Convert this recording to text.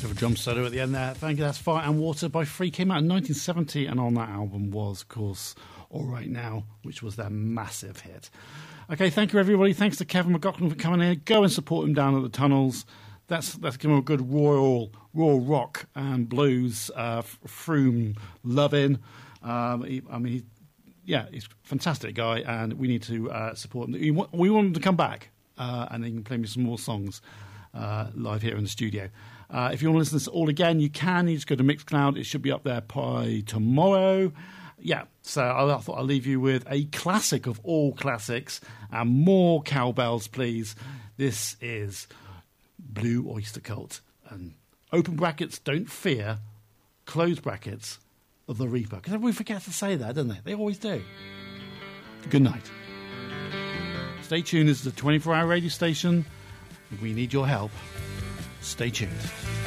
Bit of a drum solo at the end there. Thank you. That's Fire and Water by Free. Came out in 1970, and on that album was, of course, All Right Now, which was their massive hit. Okay, thank you, everybody. Thanks to Kevin McLaughlin for coming here. Go and support him down at the tunnels. That's give him a good raw rock and blues, Froome loving. He's a fantastic guy, and we need to support him. We want him to come back, and he can play me some more songs live here in the studio. If you want to listen to this all again, you can. You just go to Mixcloud. It should be up there by tomorrow. Yeah, so I thought I'll leave you with a classic of all classics and more cowbells, please. This is Blue Oyster Cult. And open brackets, don't fear. Close brackets, the Reaper. Because everybody forgets to say that, don't they? They always do. Good night. Stay tuned. This is the 24-hour radio station. We need your help. Stay tuned.